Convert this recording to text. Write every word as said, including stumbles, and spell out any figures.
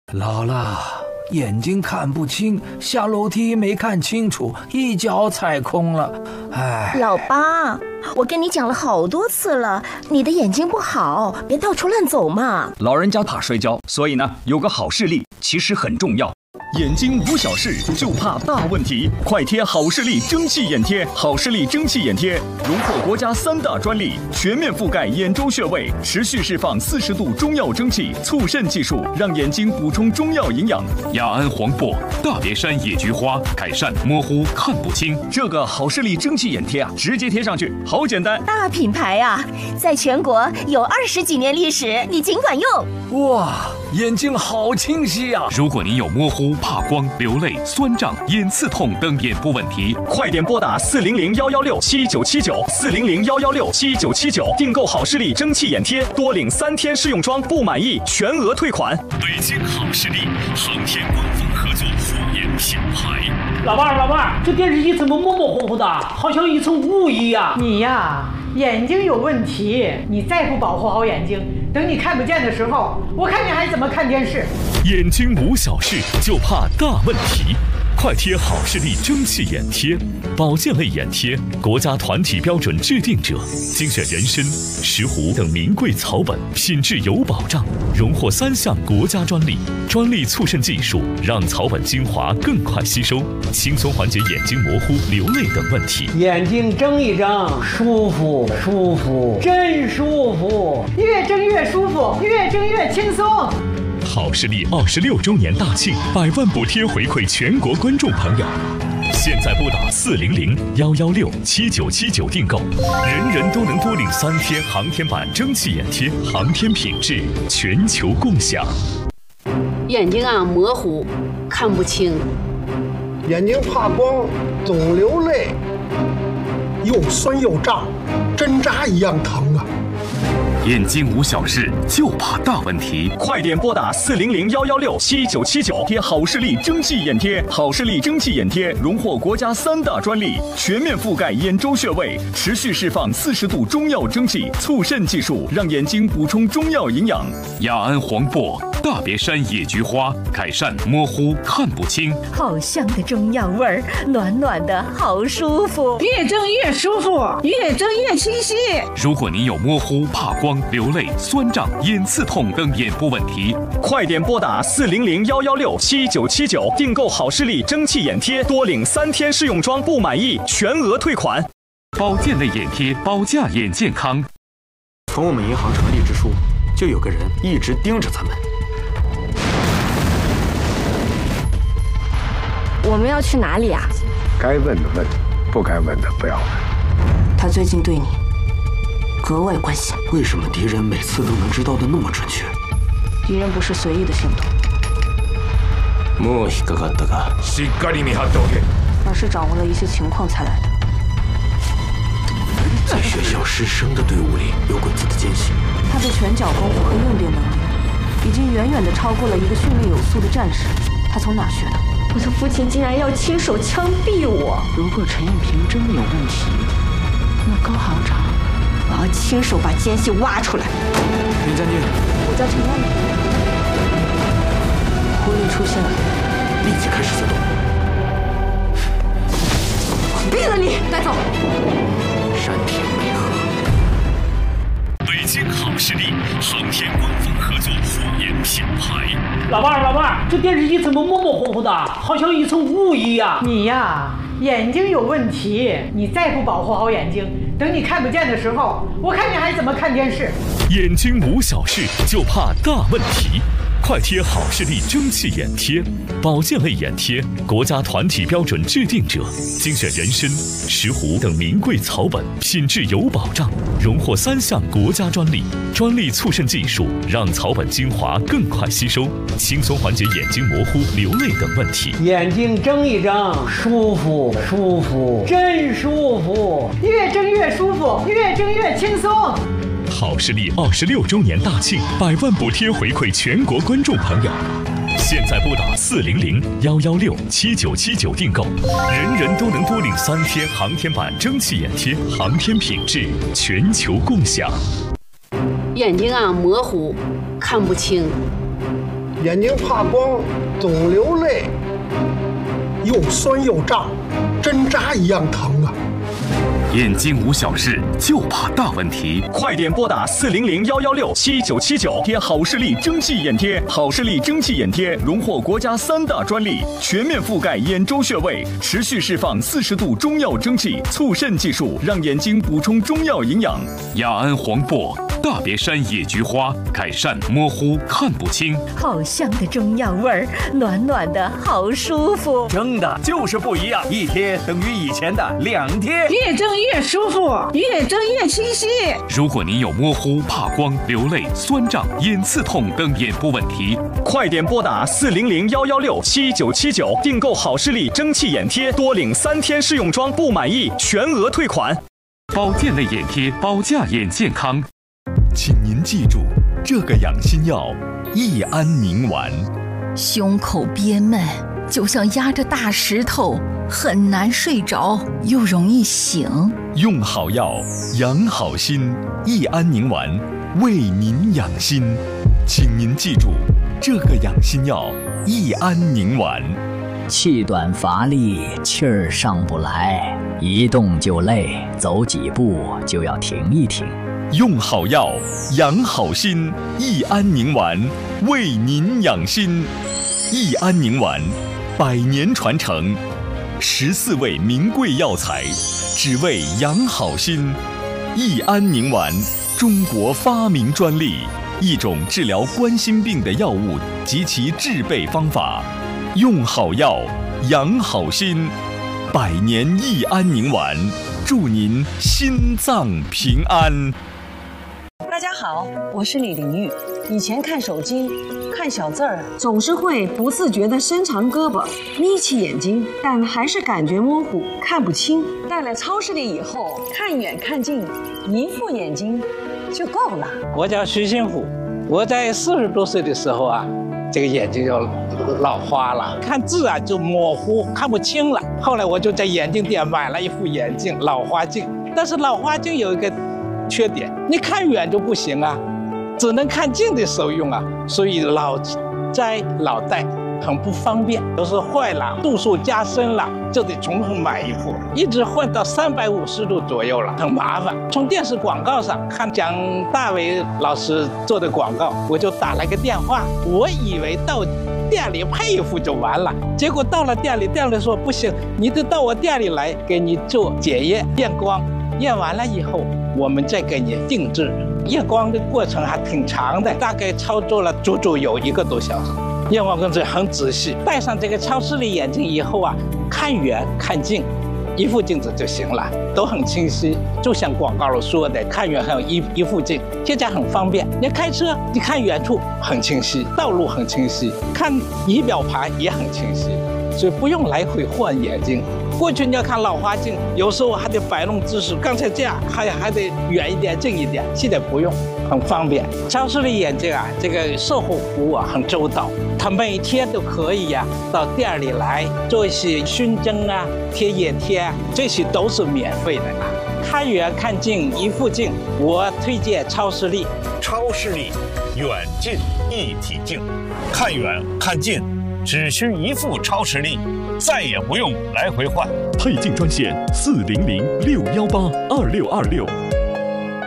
姥姥，眼睛看不清，下楼梯没看清楚，一脚踩空了。哎， 老八，我跟你讲了好多次了，你的眼睛不好，别到处乱走嘛。 老人家怕摔跤，所以呢，有个好视力其实很重要。眼睛无小事，就怕大问题。快贴好视力蒸汽眼贴，好视力蒸汽眼贴荣获国家三大专利，全面覆盖眼周穴位，持续释放四十度中药蒸汽，促肾技术，让眼睛补充中药营养。 雅安黄柏、大别山野菊花，改善模糊看不清。 这个好视力蒸汽眼贴啊，直接贴上去，好简单。 大品牌啊，在全国有二十几年历史，你尽管用。 哇，眼睛好清晰啊！ 如果您有模糊、怕光、流泪、酸胀、眼刺痛等眼部问题， 快点拨打四零零幺幺六七九七九四零零幺幺六七九七九订购好视力蒸汽眼贴，多领三天试用装，不满意全额退款。 北京好视力航天官方合作护眼品牌。 老伴儿，老伴儿，这电视机怎么模模糊糊的，好像一层雾一样？ 你呀，眼睛有问题，你再不保护好眼睛，等你看不见的时候，我看你还怎么看电视？ 眼睛无小事，就怕大问题。快贴好视力蒸汽眼贴，保健类眼贴，国家团体标准制定者，精选人参、石斛等名贵草本，品质有保障，荣获三项国家专利，专利促渗技术，让草本精华更快吸收，轻松缓解眼睛模糊、流泪等问题。 眼睛睁一睁，舒服舒服，真舒服，越睁越舒服，越睁越轻松。 好视力二十六周年大庆，百万补贴回馈全国观众朋友。现在拨打四零零幺幺六七九七九订购，人人都能多领三天航天版蒸汽眼贴，航天品质全球共享。 眼睛啊模糊，看不清； 眼睛怕光，总流泪，又酸又胀，针扎一样疼啊！ 眼睛无小事，就怕大问题。 快点拨打四零零幺幺六七九七九，贴好视力蒸汽眼贴。好视力蒸汽眼贴荣获国家三大专利，全面覆盖眼周穴位，持续释放四十度中药蒸汽，促肾技术，让眼睛补充中药营养。 雅安黄柏、大别山野菊花，改善模糊看不清。 好香的中药味儿，暖暖的，好舒服。 越睁越舒服，越睁越清晰。 如果您有模糊、怕光、流泪、酸胀、眼刺痛等眼部问题， 快点拨打四零零幺幺六七九七九订购好视力蒸汽眼贴，多领三天试用装，不满意全额退款。 保健类眼贴，保驾眼健康。 从我们银行成立之初，就有个人一直盯着咱们。 我们要去哪里啊？ 该问的问，不该问的不要问。 他最近对你格外关心。 为什么敌人每次都能知道的那么准确？ 敌人不是随意的行动， もう引っかかったか。 しっかり見張っておけ。 而是掌握了一些情况才来的。 在学校师生的队伍里有鬼子的奸细。 他的拳脚功夫和应变能力，已经远远的超过了一个训练有素的战士。他从哪学的？ 我的父亲竟然要亲手枪毙我！ 如果陈艳萍真的有问题，那高行长，我要亲手把奸细挖出来。 林将军， 我叫陈艳萍。狐狸出现了， 立即开始行动。 毙了你！带走。 山田美和。 北京好视力航天官方合作护眼品牌。 老伴儿，老伴儿，这电视机怎么模模糊糊的，好像一层雾一样？ 你呀，眼睛有问题，你再不保护好眼睛，等你看不见的时候，我看你还怎么看电视？ 眼睛无小事，就怕大问题。快贴好视力蒸汽眼贴，保健类眼贴，国家团体标准制定者，精选人参、石斛等名贵草本，品质有保障，荣获三项国家专利，专利促渗技术，让草本精华更快吸收，轻松缓解眼睛模糊、流泪等问题。 眼睛睁一睁，舒服舒服，真舒服，越睁越舒服，越睁越轻松。 好视力二十六周年大庆，百万补贴回馈全国观众朋友。现在拨打四零零幺幺六七九七九订购，人人都能多领三天航天版蒸汽眼贴，航天品质全球共享。 眼睛啊模糊，看不清； 眼睛怕光，总流泪，又酸又胀，针扎一样疼啊！ 眼睛无小事，就怕大问题。 快点拨打四零零幺幺六七九七九，贴好视力蒸汽眼贴。好视力蒸汽眼贴荣获国家三大专利，全面覆盖眼周穴位，持续释放四十度中药蒸汽，促肾技术让眼睛补充中药营养。 雅安黄柏、大别山野菊花，改善模糊看不清。 好香的中药味儿，暖暖的，好舒服。 蒸的就是不一样，一贴等于以前的两贴， 越蒸越舒服，越蒸越清晰。 如果您有模糊、怕光、流泪、酸胀、眼刺痛等眼部问题， 快点拨打四零零幺幺六七九七九，订购好视力蒸汽眼贴，多领三天试用装，不满意全额退款。 保健类眼贴，保驾眼健康。 请您记住，这个养心药益安宁丸。 胸口憋闷，就像压着大石头，很难睡着，又容易醒。 用好药，养好心，益安宁丸为您养心。请您记住，这个养心药益安宁丸。 气短乏力，气儿上不来，一动就累，走几步就要停一停。 用好药，养好心，益安宁丸为您养心。益安宁丸，百年传承，十四味名贵药材，只为养好心。益安宁丸，中国发明专利，一种治疗冠心病的药物及其制备方法。用好药，养好心，百年益安宁丸，祝您心脏平安。 大家好，我是李玲玉。以前看手机、看小字儿，总是会不自觉地伸长胳膊、眯起眼睛，但还是感觉模糊，看不清。戴了超视力以后，看远看近，一副眼睛就够了。 我叫徐新虎，我在四十多岁的时候啊，这个眼睛就老花了，看字啊就模糊，看不清了。后来我就在眼镜店买了一副眼镜，老花镜。但是老花镜有一个缺点，你看远就不行啊，只能看近的时候用啊，所以老摘老戴很不方便，都是坏了，度数加深了，就得重新买一副，一直换到三百五十度左右了，很麻烦。从电视广告上看蒋大为老师做的广告，我就打了个电话，我以为到店里配一副就完了，结果到了店里，店里说不行，你得到我店里来给你做检验验光，验完了以后我们再给你定制。验光的过程还挺长的，大概操作了足足有一个多小时。验光工作很仔细，戴上这个超视力眼镜以后啊，看远看近，一副镜子就行了，都很清晰。就像广告里说的，看远还有一一副镜，现在很方便。你开车，你看远处很清晰，道路很清晰，看仪表盘也很清晰，所以不用来回换眼镜。过去你要看老花镜，有时候还得摆弄姿势，刚才这样还还得远一点、近一点，现在不用，很方便。超视力眼镜啊，这个售后服务啊很周到，他每天都可以呀、啊、到店里来做一些熏蒸啊、贴眼贴啊，这些都是免费的啊。看远看近一副镜，我推荐超视力。 超视力，远近一体镜，看远看近，只需一副超视力。再也不用来回换。 配镜专线四零零六幺八二六二六。